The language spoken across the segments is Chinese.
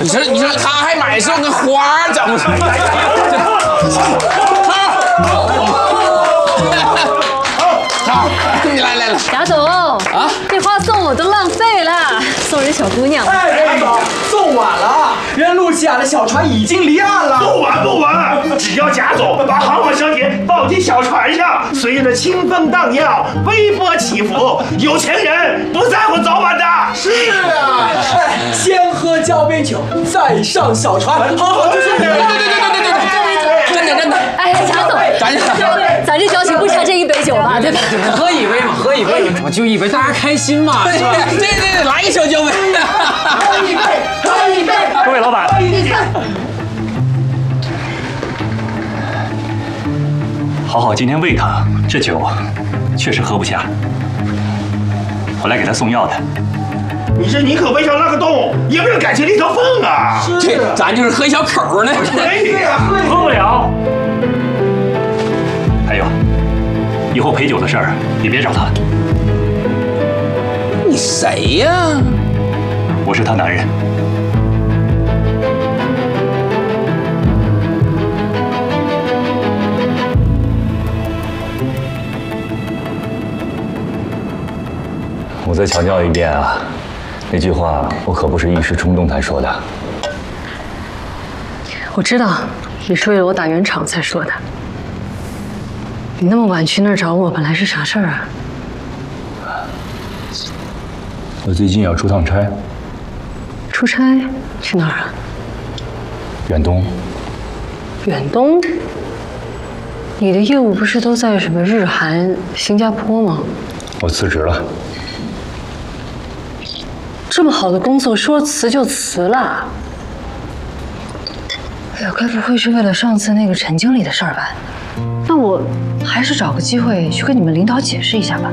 你说他还买送个花，怎么？好，你来了。 贾总啊，这花送我都浪费了，送人小姑娘。 哎，送晚了，人露西亚的小船已经离岸了。 不晚，只要贾总把航母小姐抱进小船上，随着清风荡漾，微波起伏，有钱人不在乎早晚的。 是啊，哎，先喝交杯酒，再上小船，好，就是。对， 真的。 哎，贾总，咱这交情不差这一杯酒吧，对吧？ 喝一杯嘛，喝一杯，我就一杯，大家开心嘛，是吧？ 对，来一小酒杯。 喝一杯。 各位老板。 好今天胃疼，这酒确实喝不下。我来给他送药的。 你这宁可胃上拉个洞，也不是感情里头缝啊！ 这咱就是喝一小口呢。 对呀，喝不了。 还有，以后陪酒的事儿也别找他了。 你谁呀？ 我是他男人。我再强调一遍啊，那句话我可不是一时冲动才说的。 我知道你是为了我打圆场才说的。你那么晚去那儿找我，本来是啥事儿啊？ 我最近要出趟差。 出差去哪儿啊？ 远东。 远东？你的业务不是都在什么日韩、新加坡吗？ 我辞职了。 这么好的工作，说辞就辞了？哎呀，该不会是为了上次那个陈经理的事儿吧？那我还是找个机会去跟你们领导解释一下吧。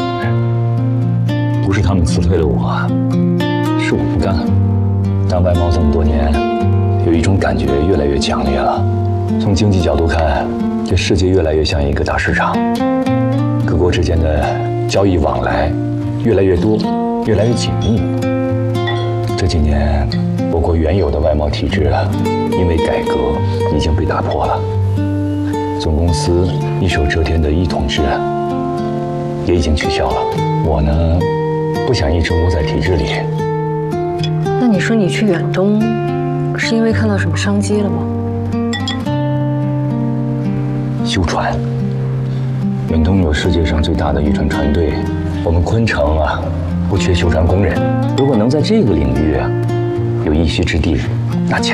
不是他们辞退了我，是我不干。当外贸这么多年，有一种感觉越来越强烈了。从经济角度看，这世界越来越像一个大市场，各国之间的交易往来越来越多，越来越紧密。这几年，我国原有的外贸体制因为改革已经被打破了，总公司一手遮天的一统制也已经取消了。我呢，不想一直窝在体制里。 那你说你去远东，是因为看到什么商机了吗？ 修船，远东有世界上最大的渔船船队，我们昆城啊，不缺修船工人。如果能在这个领域有一席之地，那前